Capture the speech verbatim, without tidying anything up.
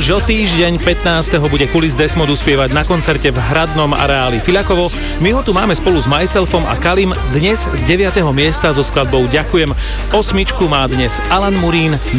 Už o týždeň pätnásteho bude Kulis Desmodu spievať na koncerte v hradnom areáli Fiľakovo. My ho tu máme spolu s Myselfom a Kalim dnes z deviateho miesta so skladbou Ďakujem. Osmičku má dnes Alan Murín,